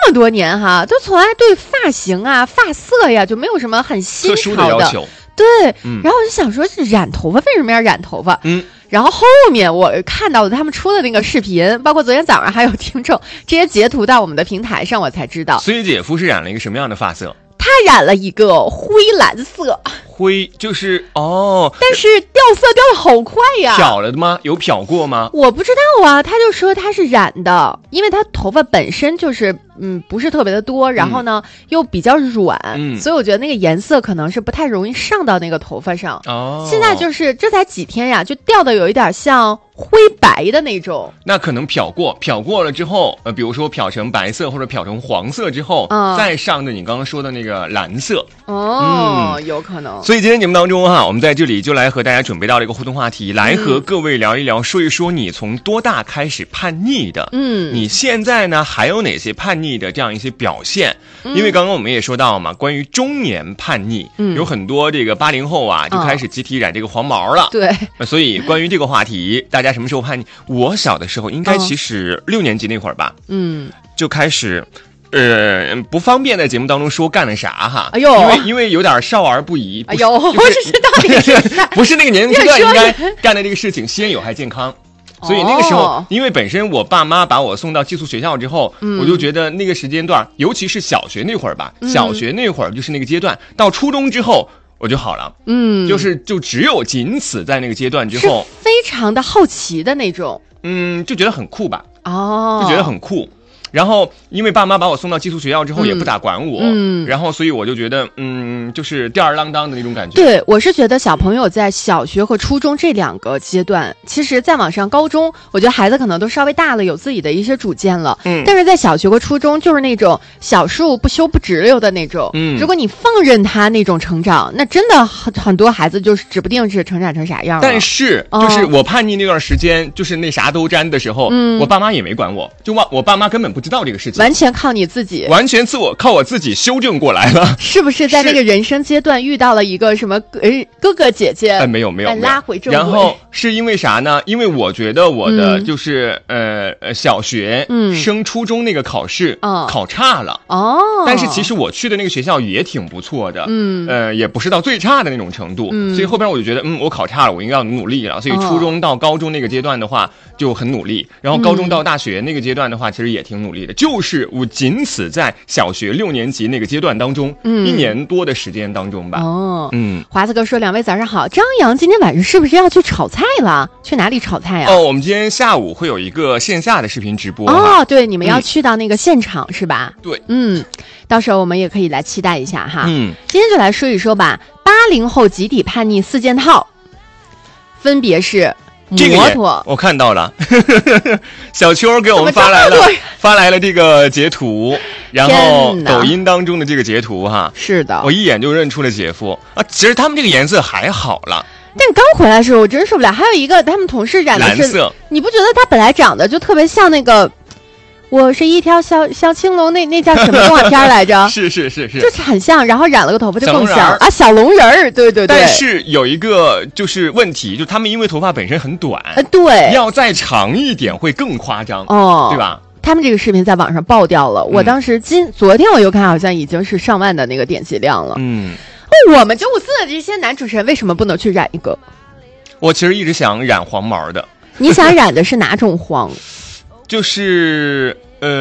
这么多年哈，都从来对发型啊、发色呀就没有什么很新特殊的要求。 对，然后我就想说，染头发为什么要染头发？然后后面我看到他们出的那个视频，包括昨天早上还有听众直接截图到我们的平台上，我才知道。 所以姐夫是染了一个什么样的发色？ 他染了一个灰蓝色。 灰就是但是掉色掉的好快呀！ 漂了的吗？有漂过吗？ 我不知道啊，他就说他是染的，因为他头发本身就是不是特别的多，然后呢又比较软，所以我觉得那个颜色可能是不太容易上到那个头发上。现在就是这才几天呀，就掉的有一点像灰白的那种。 那可能漂过了之后，比如说漂成白色或者漂成黄色之后，再上的你刚刚说的那个蓝色。 有可能。 所以今天节目当中哈，我们在这里就来和大家准备到了一个互动话题，来和各位聊一聊，说一说你从多大开始叛逆的？你现在呢还有哪些叛逆的这样一些表现？因为刚刚我们也说到嘛，关于中年叛逆，有很多这个80后啊就开始集体染这个黄毛了。 对， 所以关于这个话题，大家什么时候叛逆？我小的时候应该其实6年级那会儿吧，就开始。不方便在节目当中说干了啥哈。哎呦，因为有点少儿不宜。 哎呦，不是到那个时代， 不是那个年龄阶段应该干的这个事情，先有害健康。所以那个时候，因为本身我爸妈把我送到寄宿学校之后，我就觉得那个时间段，尤其是小学那会儿吧，小学那会儿就是那个阶段，到初中之后我就好了。就只有仅此在那个阶段之后， 是非常的好奇的那种。 就觉得很酷吧。就觉得很酷。然后因为爸妈把我送到寄宿学校之后也不咋管我，然后所以我就觉得就是吊儿郎当的那种感觉。 对，我是觉得小朋友在小学和初中这2个阶段，其实再往上高中，我觉得孩子可能都稍微大了，有自己的一些主见了。但是在小学和初中就是那种小树不修不直溜的那种。如果你放任他那种成长，那真的很多孩子就是指不定是成长成啥样了。 但是就是我叛逆那段时间，就是那啥都沾的时候，我爸妈也没管我，我爸妈根本不知道这个事情， 完全靠你自己， 完全靠我自己修正过来了。 是不是在那个人生阶段遇到了一个什么哥哥姐姐？ 没有拉回正轨。 然后是因为啥呢？因为我觉得我的就是小学升初中那个考试考差了。但是其实我去的那个学校也挺不错的，也不是到最差的那种程度。所以后边我就觉得我考差了，我应该要努力了。所以初中到高中那个阶段的话就很努力，然后高中到大学那个阶段的话其实也挺努力的。就是我仅此在小学6年级那个阶段当中，1年多的时间当中吧。 华子哥说2位早上好，张扬今天晚上是不是要去炒菜了？去哪里炒菜啊？ 我们今天下午会有一个线下的视频直播。 对，你们要去到那个现场是吧？ 对， 到时候我们也可以来期待一下哈。今天就来说一说吧，80后集体叛逆4件套，分别是摩托， 我看到了，小秋给我们发来了这个截图，然后抖音当中的这个截图哈， 是的， 我一眼就认出了姐夫啊。其实他们这个颜色还好了， 但刚回来的时候我真受不了。还有一个他们同事染的是蓝色，你不觉得他本来长得就特别像那个？我是一条小青龙，那叫什么动画片来着？ 是， 就是很像，然后染了个头发就更像啊，小龙人儿，对。 但是有一个就是问题，就他们因为头发本身很短， 对， 要再长一点会更夸张，对吧？ 他们这个视频在网上爆掉了，我当时昨天我又看，好像已经是上万的那个点击量了。我们94的这些男主持人为什么不能去染一个？ 我其实一直想染黄毛的。 你想染的是哪种黄？ 就是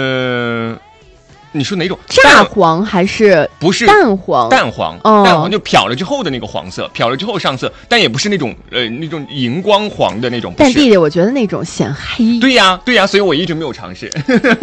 你说哪种？ 炸黄还是不是淡黄？ 淡黄就漂了之后的那个黄色，漂了之后上色，但也不是那种那种荧光黄的那种。 但弟弟，我觉得那种显黑。 对呀，所以我一直没有尝试。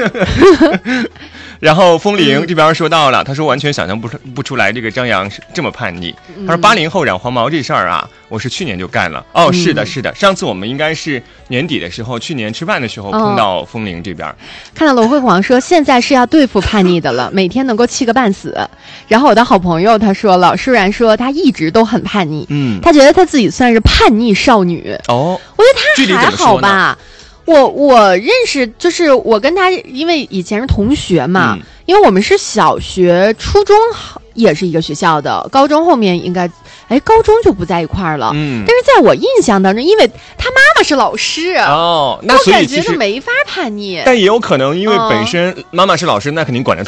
然后风铃这边说到了，他说完全想象不出来这个张扬是这么叛逆。他说80后染黄毛这事儿啊，我是去年就干了。是的，上次我们应该是年底的时候，去年吃饭的时候碰到风铃这边。 看到龙辉煌说现在是要对付叛逆的了，每天能够气个半死。然后我的好朋友他说了，舒然说他一直都很叛逆，他觉得他自己算是叛逆少女。我觉得他还好吧。我认识，就是我跟他因为以前是同学嘛，因为我们是小学初中也是一个学校的，高中后面应该高中就不在一块儿了。但是在我印象当中，因为他妈妈是老师那所以我感觉就没法叛逆。 但也有可能因为本身妈妈是老师，那肯定管得